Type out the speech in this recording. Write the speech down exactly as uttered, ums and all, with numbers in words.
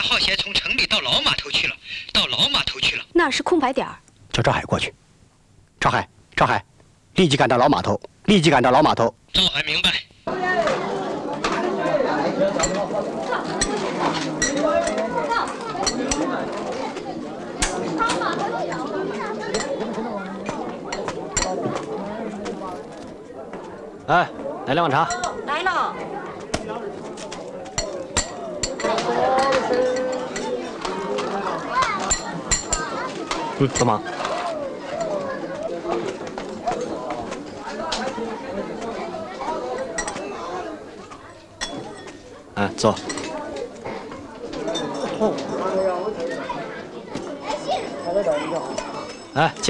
浩贤从城里到老码头去了，到老码头去了。 那是空白点儿。 叫赵海过去。赵海，赵海，立即赶到老码头，立即赶到老码头。 赵海明白。 哎，来两碗茶。 来了。 嗯，帮忙。哎，坐。哎。